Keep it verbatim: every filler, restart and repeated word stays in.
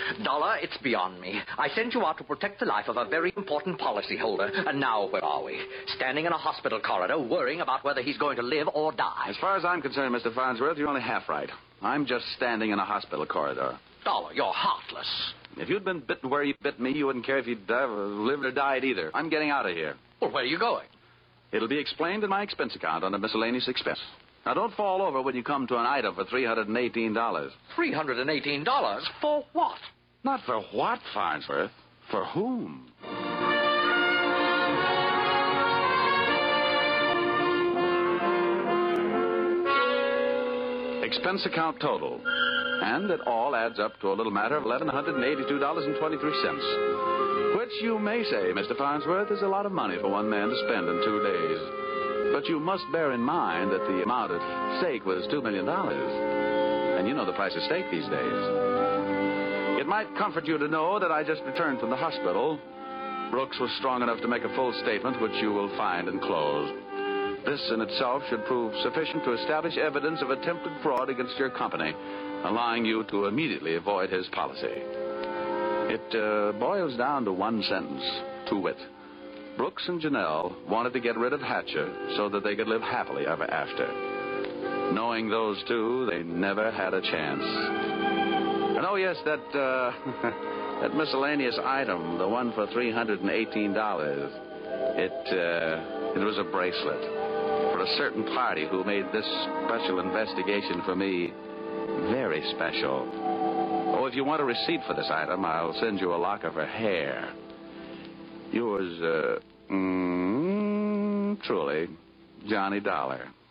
Dollar, it's beyond me. I sent you out to protect the life of a very important policyholder, and now where are we? Standing in a hospital corridor, worrying about whether he's going to live or die. As far as I'm concerned, Mister Farnsworth, you're only half right. I'm just standing in a hospital corridor. Dollar, you're heartless. If you'd been bitten where you bit me, you wouldn't care if you'd uh, lived or died either. I'm getting out of here. Well, where are you going? It'll be explained in my expense account under miscellaneous expense. Now, don't fall over when you come to an item for three hundred eighteen dollars. three hundred eighteen dollars? For what? Not for what, Farnsworth? For whom? Expense account total. And it all adds up to a little matter of one thousand one hundred eighty-two dollars and twenty-three cents. Which you may say, Mister Farnsworth, is a lot of money for one man to spend in two days. But you must bear in mind that the amount at stake was two million dollars. And you know the price of steak these days. It might comfort you to know that I just returned from the hospital. Brooks was strong enough to make a full statement, which you will find enclosed. This in itself should prove sufficient to establish evidence of attempted fraud against your company, allowing you to immediately avoid his policy. It uh, boils down to one sentence, to wit. Brooks and Janelle wanted to get rid of Hatcher so that they could live happily ever after. Knowing those two, they never had a chance. And oh, yes, that, uh, that miscellaneous item, the one for three hundred eighteen dollars, it, uh, it was a bracelet for a certain party who made this special investigation for me very special. Oh, if you want a receipt for this item, I'll send you a lock of her hair. Yours, uh, mm, truly, Johnny Dollar.